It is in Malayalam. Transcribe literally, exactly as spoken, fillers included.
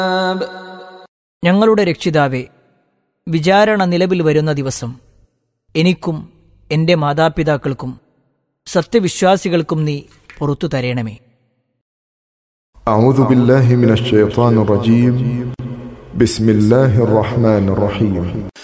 ഞങ്ങളുടെ രക്ഷിതാവേ, വിചാരണ നിലവിൽ വരുന്ന ദിവസം എനിക്കും എൻ്റെ മാതാപിതാക്കൾക്കും സത്യവിശ്വാസികൾക്കും നീ പുറത്തു തരേണമേ. അഊദു ബില്ലാഹി മിനശ് ശൈത്വാനിർ റജീം. ബിസ്മില്ലാഹിർ റഹ്മാനിർ റഹീം.